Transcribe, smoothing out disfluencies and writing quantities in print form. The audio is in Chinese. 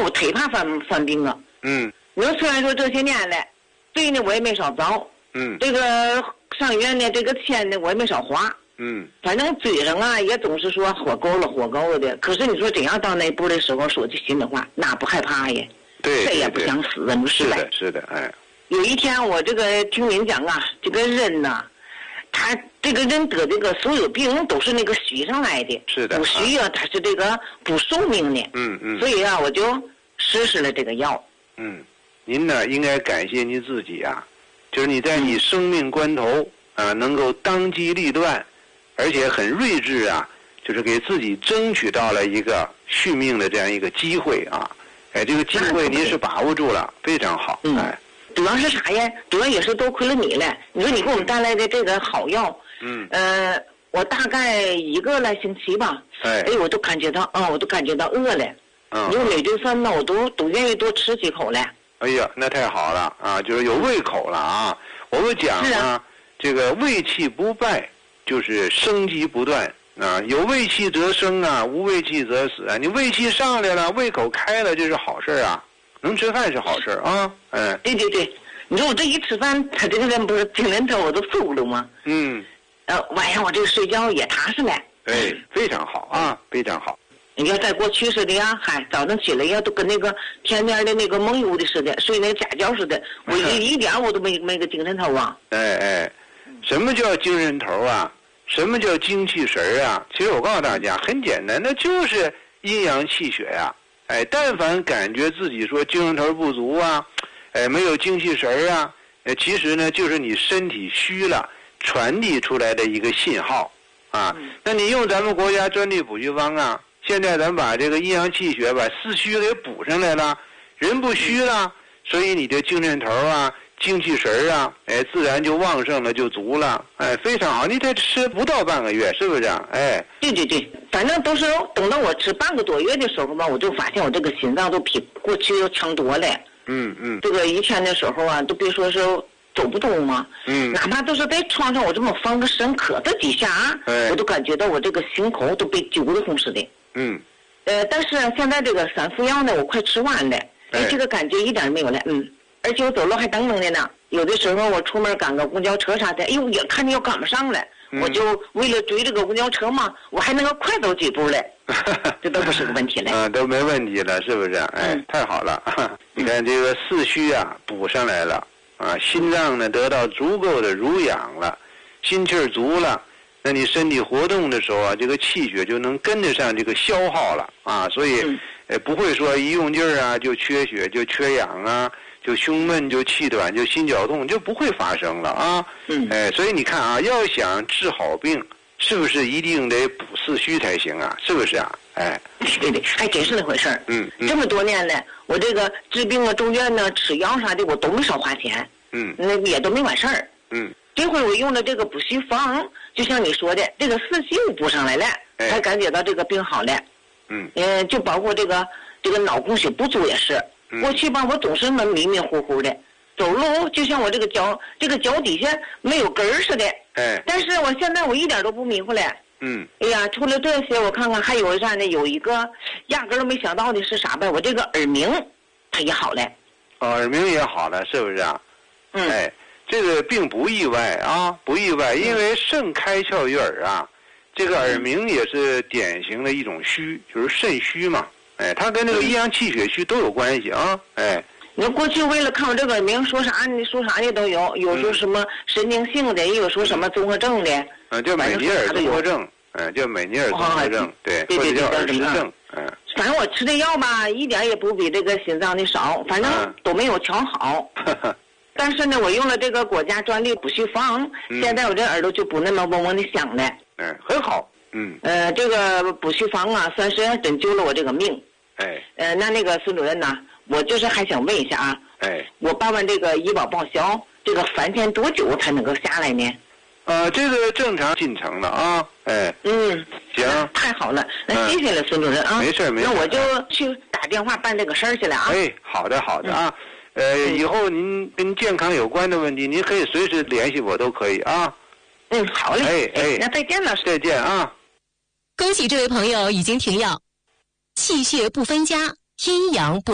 我忒怕犯病了。你说虽然说这些年来，罪呢我也没少遭，这个上医院呢这个钱呢我也没少花，反正嘴上啊也总是说活够了的。可是你说真要到那步的时候，说句心里话，哪不害怕呀？ 对， 谁也不想死啊，你说是的，哎。 有一天我这个听您讲啊，这个人呐，他这个人得这个所有病都是那个虚上来的， 是的， 不虚啊，他是这个不寿命的，所以啊，我就实施了这个药。 您呢应该感谢您自己啊，就是你在你生命关头啊，能够当机立断，而且很睿智啊，就是给自己争取到了一个续命的这样一个机会啊，哎，这个机会您是把握住了，非常好，哎。 主要是啥呀？主要也是多亏了你了。你说你给我们带来的这个好药，我大概1个来星期吧，我都感觉到饿了。你说每顿饭呢，我都愿意多吃几口了。 哎呀，那太好了啊，就是有胃口了啊。我们讲啊，这个胃气不败，就是生机不断啊。有胃气则生啊，无胃气则死啊。你胃气上来了，胃口开了，这是好事啊。能吃饭是好事啊， 对，你说我这一吃饭，他这个人不是精神头我都瘦了吗？晚上我这个睡觉也踏实了。 哎，非常好啊，非常好。 你要在过去似的呀，早上起来呀，都跟那个天天的那个梦游的似的，睡那个假觉似的，我一点我都没个精神头啊。 什么叫精神头啊？什么叫精气神啊？其实我告诉大家，很简单，那就是阴阳气血呀。但凡感觉自己说精神头不足啊，没有精气神啊，其实呢就是你身体虚了传递出来的一个信号啊。那你用咱们国家专利补虚方啊，现在咱把这个阴阳气血把四虚给补上来了，人不虚了，所以你的精神头啊、精气神啊，自然就旺盛了，就足了，非常好。你才吃不到半个月，是不是啊？ 对，反正都是等到我吃半个多月的时候吧，我就发现我这个心脏都比过去要强多了。这个以前的时候啊，都别说是走不动嘛，哪怕都是在床上我这么放个身磕在底下，我都感觉到我这个心口都被揪得慌似的。但是现在这个3副药呢，我快吃完了，这个感觉一点没有了。而且我走路还蹬蹬的呢，有的时候我出门赶个公交车啥的，也看见要赶不上了，我就为了追这个公交车嘛，我还能够快走几步嘞，这都不是个问题了。 都没问题了，是不是？太好了。你看这个四虚啊补上来了啊，心脏呢得到足够的濡养了，心气儿足了，那你身体活动的时候啊，这个气血就能跟得上这个消耗了啊，所以不会说一用劲儿啊就缺血就缺氧啊，就胸闷就气短就心绞痛就不会发生了啊。所以你看啊，要想治好病，是不是一定得补四虚才行啊？是不是啊？ 对，还真是那回事儿。这么多年了，我这个治病啊、住院呢、吃药啥的，我都没少花钱。那也都没完事儿。这回我用了这个补虚方，就像你说的，这个四虚补上来了，才感觉到这个病好了。就包括这个脑供血不足也是。过去吧，我总是那么迷迷糊糊的，走路就像我这个脚底下没有根儿似的。但是我现在我一点都不迷糊了。哎呀，除了这些，我看看还有啥呢？有一个压根儿都没想到的是啥呗？我这个耳鸣，它也好了。 耳鸣也好了，是不是啊？这个并不意外啊，不意外，因为肾开窍于耳啊，这个耳鸣也是典型的一种虚，就是肾虚嘛。它跟这个阴阳气血虚都有关系啊。 你过去为了看我这个耳鸣，说啥的都有，有说什么神经性的，也有说什么综合症的。 叫美尼尔综合症，叫美尼尔综合症，对，或者叫耳石症。 反正我吃的药吧，一点也不比这个心脏的少，反正都没有调好。但是呢，我用了这个国家专利补虚方，现在我这耳朵就不那么嗡嗡的响了。 很好。 这个补虚方啊，算是真救了我这个命。那个孙主任呐，我就是还想问一下啊。我办完这个医保报销，这个返钱多久才能够下来呢？ 这个正常进程了啊。行， 太好了，那谢谢了孙主任啊。 没事。 那我就去打电话办这个事儿去了啊。 好的啊。以后您跟健康有关的问题，您可以随时联系我，都可以啊。 好嘞。那再见了。 再见啊。 恭喜这位朋友已经停药，气血不分家，阴阳不